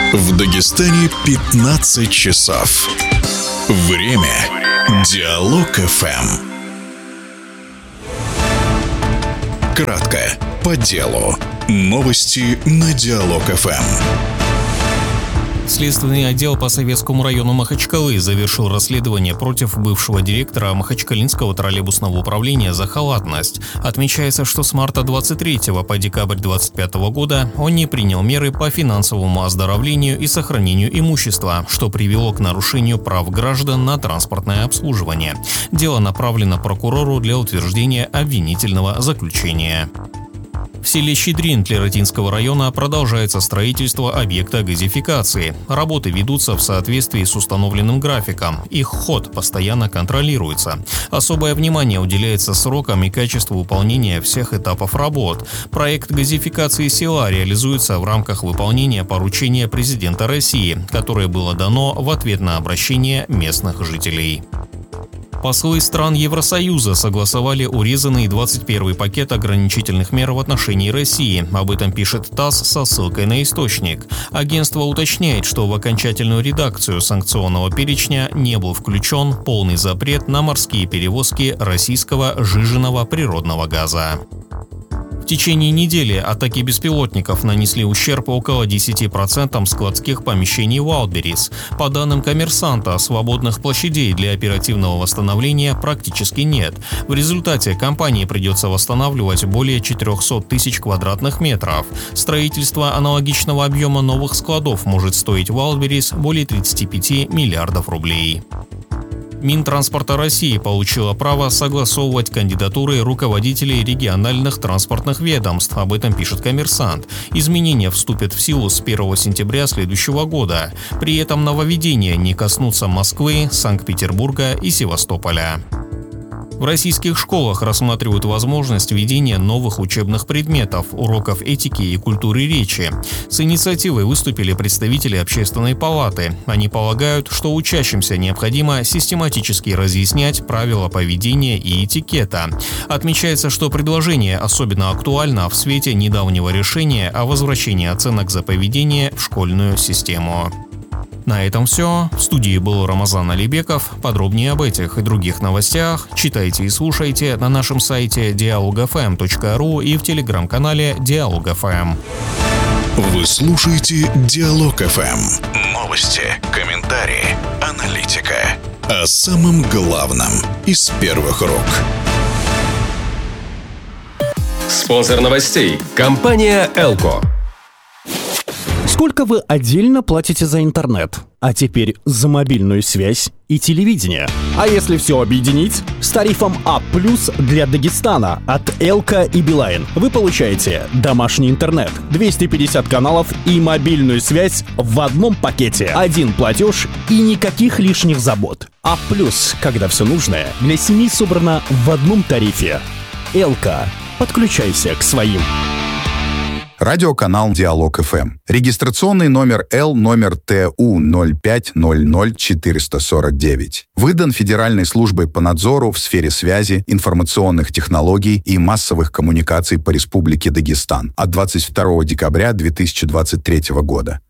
В Дагестане 15 часов. Время Диалог ФМ. Кратко, по делу. Новости на Диалог ФМ. Следственный отдел по Советскому району Махачкалы завершил расследование против бывшего директора Махачкалинского троллейбусного управления за халатность. Отмечается, что с марта 23 по декабрь 25 года он не принял меры по финансовому оздоровлению и сохранению имущества, что привело к нарушению прав граждан на транспортное обслуживание. Дело направлено прокурору для утверждения обвинительного заключения. В селе Щедрин Тлератинского района продолжается строительство объекта газификации. Работы ведутся в соответствии с установленным графиком. Их ход постоянно контролируется. Особое внимание уделяется срокам и качеству выполнения всех этапов работ. Проект газификации села реализуется в рамках выполнения поручения президента России, которое было дано в ответ на обращение местных жителей. Послы стран Евросоюза согласовали урезанный 21-й пакет ограничительных мер в отношении России. Об этом пишет ТАСС со ссылкой на источник. Агентство уточняет, что в окончательную редакцию санкционного перечня не был включен полный запрет на морские перевозки российского сжиженного природного газа. В течение недели атаки беспилотников нанесли ущерб около 10% складских помещений Wildberries. По данным «Коммерсанта», свободных площадей для оперативного восстановления практически нет. В результате компании придется восстанавливать более 400 тысяч квадратных метров. Строительство аналогичного объема новых складов может стоить Wildberries более 35 миллиардов рублей. Минтранспорта России получила право согласовывать кандидатуры руководителей региональных транспортных ведомств. Об этом пишет «Коммерсант». Изменения вступят в силу с 1 сентября следующего года. При этом нововведения не коснутся Москвы, Санкт-Петербурга и Севастополя. В российских школах рассматривают возможность введения новых учебных предметов, уроков этики и культуры речи. С инициативой выступили представители Общественной палаты. Они полагают, что учащимся необходимо систематически разъяснять правила поведения и этикета. Отмечается, что предложение особенно актуально в свете недавнего решения о возвращении оценок за поведение в школьную систему. На этом все. В студии был Рамазан Алибеков. Подробнее об этих и других новостях читайте и слушайте на нашем сайте dialogfm.ru и в телеграм-канале Диалог.ФМ. Вы слушаете Диалог ФМ. Новости, комментарии, аналитика. О самом главном из первых рук. Спонсор новостей – компания «Элко». Сколько вы отдельно платите за интернет? А теперь за мобильную связь и телевидение. А если все объединить? С тарифом А+ для Дагестана от Элко и Билайн вы получаете домашний интернет, 250 каналов и мобильную связь в одном пакете. Один платеж и никаких лишних забот. А+, когда все нужное для семьи собрано в одном тарифе. Элко. Подключайся к своим. Радиоканал Диалог ФМ. Регистрационный номер Л номер ТУ 0500449. Выдан Федеральной службой по надзору в сфере связи, информационных технологий и массовых коммуникаций по Республике Дагестан от 22 декабря 2023 года.